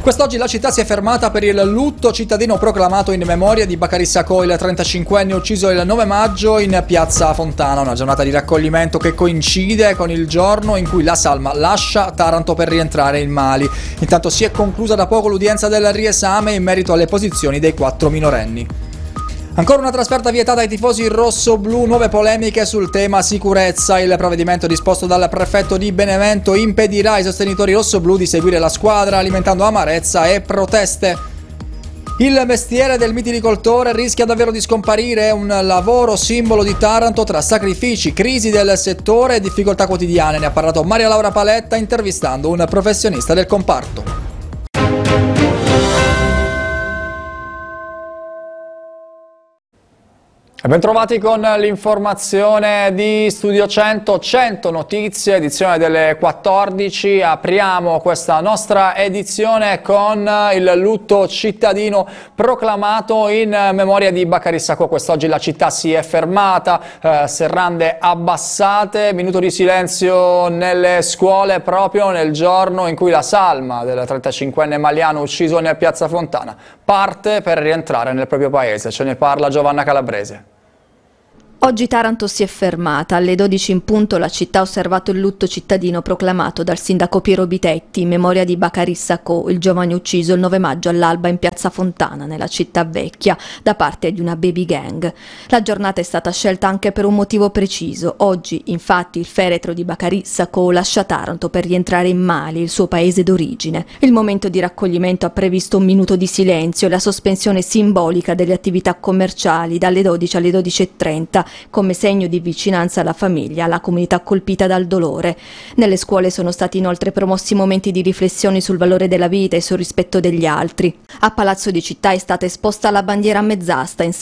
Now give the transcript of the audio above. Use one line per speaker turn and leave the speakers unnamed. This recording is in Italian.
Quest'oggi la città si è fermata per il lutto cittadino proclamato in memoria di Bacari Sacco, il 35enne ucciso il 9 maggio in piazza Fontana, una giornata di raccoglimento che coincide con il giorno in cui la salma lascia Taranto per rientrare in Mali. Intanto si è conclusa da poco l'udienza del riesame in merito alle posizioni dei 4 minorenni. Ancora una trasferta vietata ai tifosi rosso-blu, nuove polemiche sul tema sicurezza. Il provvedimento disposto dal prefetto di Benevento impedirà ai sostenitori rosso-blu di seguire la squadra, alimentando amarezza e proteste. Il mestiere del mitilicoltore rischia davvero di scomparire, un lavoro simbolo di Taranto tra sacrifici, crisi del settore e difficoltà quotidiane. Ne ha parlato Maria Laura Paletta intervistando un professionista del comparto. Bentrovati con l'informazione di Studio 100 notizie, edizione delle 14. Apriamo questa nostra edizione con il lutto cittadino proclamato in memoria di Bacari Sacco. Quest'oggi la città si è fermata, serrande abbassate, minuto di silenzio nelle scuole proprio nel giorno in cui la salma del 35enne maliano ucciso in piazza Fontana parte per rientrare nel proprio paese. Ce ne parla Giovanna Calabrese.
Oggi Taranto si è fermata. Alle 12 in punto la città ha osservato il lutto cittadino proclamato dal sindaco Piero Bitetti in memoria di Bacari Sacco, il giovane ucciso il 9 maggio all'alba in piazza Fontana, nella città vecchia, da parte di una baby gang. La giornata è stata scelta anche per un motivo preciso. Oggi, infatti, il feretro di Bacari Sacco lascia Taranto per rientrare in Mali, il suo paese d'origine. Il momento di raccoglimento ha previsto un minuto di silenzio e la sospensione simbolica delle attività commerciali dalle 12 alle 12:30, come segno di vicinanza alla famiglia, alla comunità colpita dal dolore. Nelle scuole sono stati inoltre promossi momenti di riflessioni sul valore della vita e sul rispetto degli altri. A Palazzo di Città è stata esposta la bandiera a mezz'asta in